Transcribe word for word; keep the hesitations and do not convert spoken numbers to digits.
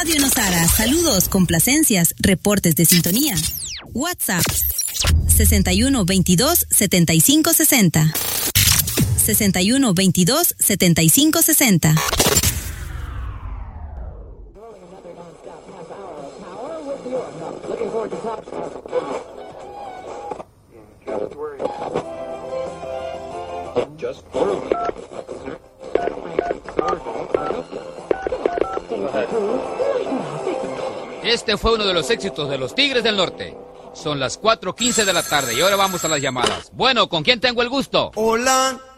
Radio Nosara, saludos, complacencias, reportes de sintonía. WhatsApp sesenta y uno veintidós setenta y cinco sesenta. sesenta y uno veintidós setenta y cinco sesenta. Este fue uno de los éxitos de los Tigres del Norte. Son las cuatro quince de la tarde y ahora vamos a las llamadas. Bueno, ¿con quién tengo el gusto? Hola.